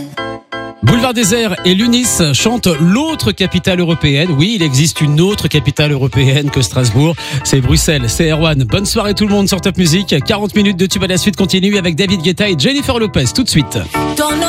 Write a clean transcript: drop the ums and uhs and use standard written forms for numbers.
Boulevard Désert et l'Unis chantent l'autre capitale européenne. Oui, il existe une autre capitale européenne que Strasbourg. C'est Bruxelles, c'est Erwan. Bonne soirée tout le monde sur Top Music. 40 minutes de tube à la suite continue avec David Guetta et Jennifer Lopez tout de suite.